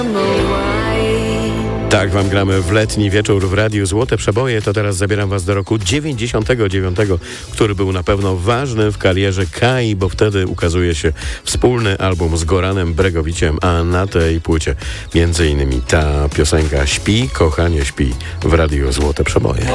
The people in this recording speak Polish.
Tak wam gramy w letni wieczór w Radiu Złote Przeboje. To teraz zabieram was do roku 99, który był na pewno ważny w karierze Kai, bo wtedy ukazuje się wspólny album z Goranem Bregowiciem, a na tej płycie między innymi ta piosenka Śpi, kochanie śpi w Radiu Złote Przeboje.